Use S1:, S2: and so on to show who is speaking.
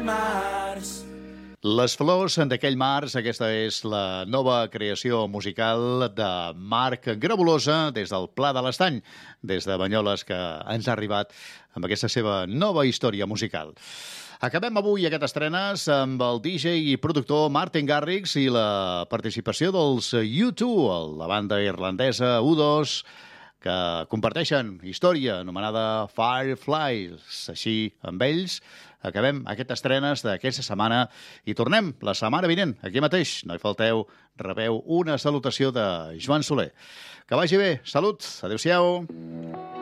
S1: març.
S2: Les flors d'aquell març, aquesta és la nova creació musical de Marc Grabolosa des del Pla de l'Estany, des de Banyoles, que ens ha arribat amb aquesta seva nova història musical. Acabem avui aquest estrenes amb el DJ i productor Martin Garrix i la participació dels U2, la banda irlandesa U2, que comparteixen història anomenada Fireflies. Així, amb ells, acabem aquestes estrenes d'aquesta setmana i tornem la setmana vinent, aquí mateix. No hi falteu, rebeu una salutació de Joan Soler. Que vagi bé, salut, adéu-siau.